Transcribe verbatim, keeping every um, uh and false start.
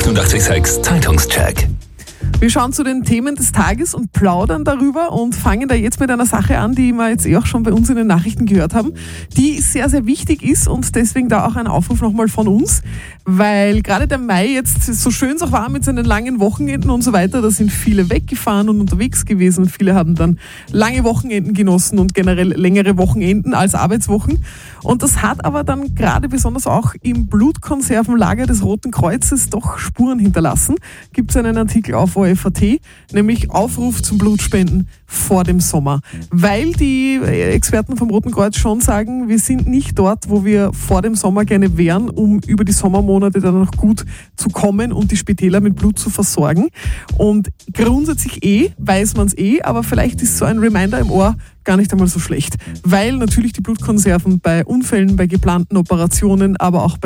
achtundachtzig Komma sechs Zeitungscheck. Wir schauen zu den Themen des Tages und plaudern darüber und fangen da jetzt mit einer Sache an, die wir jetzt eh auch schon bei uns in den Nachrichten gehört haben, die sehr, sehr wichtig ist und deswegen da auch ein Aufruf nochmal von uns, weil gerade der Mai jetzt, so schön es auch war mit seinen langen Wochenenden und so weiter, da sind viele weggefahren und unterwegs gewesen. Viele haben dann lange Wochenenden genossen und generell längere Wochenenden als Arbeitswochen. Und das hat aber dann gerade besonders auch im Blutkonservenlager des Roten Kreuzes doch Spuren hinterlassen. Gibt es einen Artikel auf O F A T, nämlich Aufruf zum Blutspenden vor dem Sommer. Weil die Experten vom Roten Kreuz schon sagen, wir sind nicht dort, wo wir vor dem Sommer gerne wären, um über die Sommermonate dann noch gut zu kommen und die Spitäler mit Blut zu versorgen. Und grundsätzlich eh, weiß man es eh, aber vielleicht ist so ein Reminder im Ohr gar nicht einmal so schlecht. Weil natürlich die Blutkonserven bei Unfällen, bei geplanten Operationen, aber auch bei